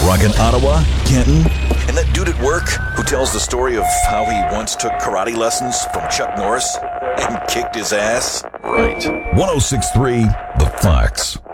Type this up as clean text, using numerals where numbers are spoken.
Rockin' Ottawa, Kenton, and that dude at work who tells the story of how he once took karate lessons from Chuck Norris and kicked his ass. Right. 106.3 The Fox.